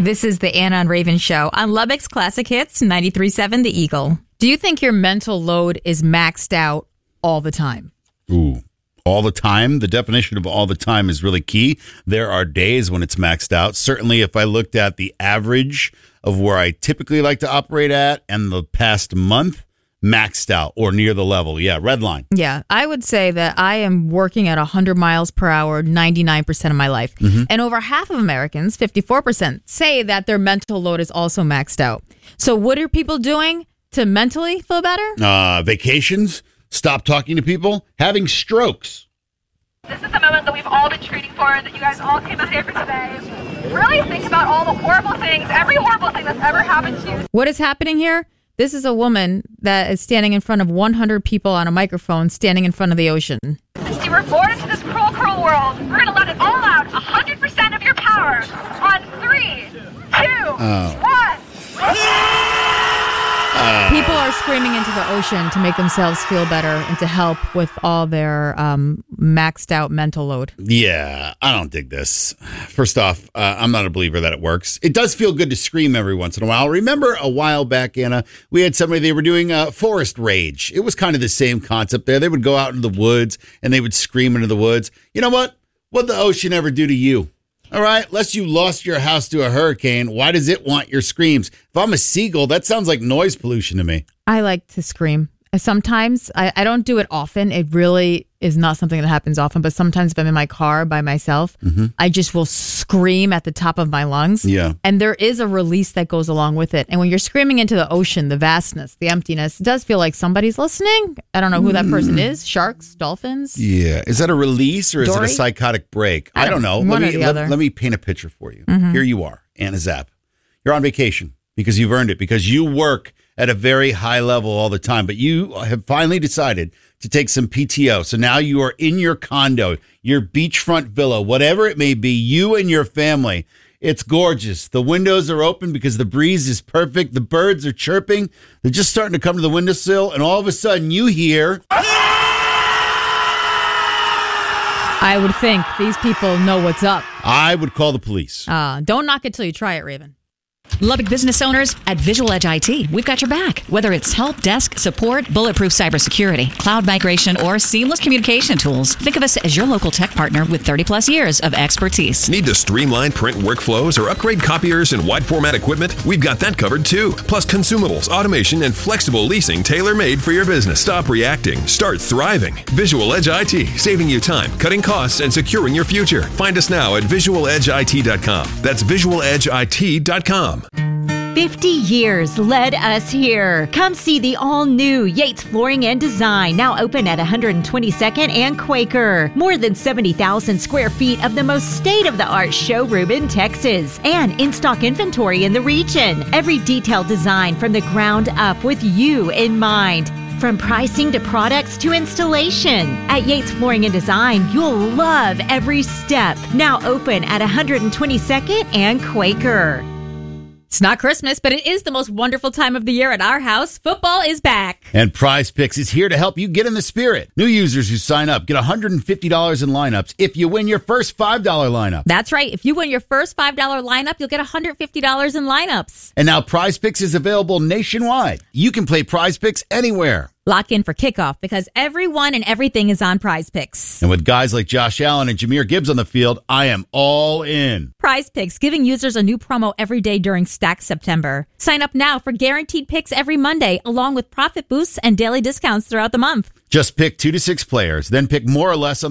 This is the Anna and Raven Show on Lubbock's Classic Hits 93.7 The Eagle. Do you think your mental load is maxed out all the time? Ooh, all the time? The definition of all the time is really key. There are days when it's maxed out. Certainly, if I looked at the average of where I typically like to operate at and the past month, maxed out or near the level. Yeah, red line. Yeah, I would say that I am working at 100 miles per hour 99% of my life. And over half of Americans, 54%, say that their mental load is also maxed out. So what are people doing to mentally feel better? Vacations, stop talking to people, having strokes. This is the moment that we've all been treating for, that you guys all came out here for today. Really think about all the horrible things, every horrible thing that's ever happened to you. What is happening here? This is a woman that is standing in front of 100 people on a microphone, standing in front of the ocean. Since you were born into this cruel, cruel world, we're going to let it all out, 100% of your power, on 3, 2, 1. People are screaming into the ocean to make themselves feel better and to help with all their maxed out mental load. Yeah, I don't dig this. First off, I'm not a believer that it works. It does feel good to scream every once in a while. Remember a while back, Anna, we had somebody, they were doing forest rage. It was kind of the same concept there. They would go out into the woods and they would scream into the woods. You know what? What'd the ocean ever do to you? All right, unless you lost your house to a hurricane, why does it want your screams? If I'm a seagull, that sounds like noise pollution to me. I like to scream. Sometimes, I don't do it often. It really is not something that happens often, but sometimes if I'm in my car by myself, I just will scream at the top of my lungs. Yeah. And there is a release that goes along with it. And when you're screaming into the ocean, the vastness, the emptiness, it does feel like somebody's listening. I don't know who that person is. Sharks, dolphins. Yeah. Is that a release or is Dory? it a psychotic break? I don't know. One or the other. Let me paint a picture for you. Here you are, Anna Zapp. You're on vacation because you've earned it, because you work at a very high level all the time, but you have finally decided to take some PTO. So now you are in your condo, your beachfront villa, whatever it may be, you and your family. It's gorgeous. The windows are open because the breeze is perfect. The birds are chirping. They're just starting to come to the windowsill, and all of a sudden you hear... I would think these people know what's up. I would call the police. Don't knock it till you try it, Raven. Lubbock business owners at Visual Edge IT. We've got your back. Whether it's help desk, support, bulletproof cybersecurity, cloud migration, or seamless communication tools, think of us as your local tech partner with 30 plus years of expertise. Need to streamline print workflows or upgrade copiers and wide format equipment? We've got that covered too. Plus consumables, automation, and flexible leasing tailor-made for your business. Stop reacting. Start thriving. Visual Edge IT, saving you time, cutting costs, and securing your future. Find us now at visualedgeit.com. That's visualedgeit.com. 50 years led us here. Come see the all-new Yates Flooring and Design, now open at 122nd and Quaker. More than 70,000 square feet of the most state-of-the-art showroom in Texas, and in-stock inventory in the region. Every detailed design from the ground up with you in mind. From pricing to products to installation. At Yates Flooring and Design, you'll love every step. Now open at 122nd and Quaker. It's not Christmas, but it is the most wonderful time of the year at our house. Football is back. And Prize Picks is here to help you get in the spirit. New users who sign up get $150 in lineups if you win your first $5 lineup. That's right. If you win your first $5 lineup, you'll get $150 in lineups. And now Prize Picks is available nationwide. You can play Prize Picks anywhere. Lock in for kickoff because everyone and everything is on Prize Picks. And with guys like Josh Allen and Jahmyr Gibbs on the field, I am all in. Prize Picks, giving users a new promo every day during Stack September. Sign up now for guaranteed picks every Monday, along with profit boosts and daily discounts throughout the month. Just pick 2 to 6 players, then pick more or less on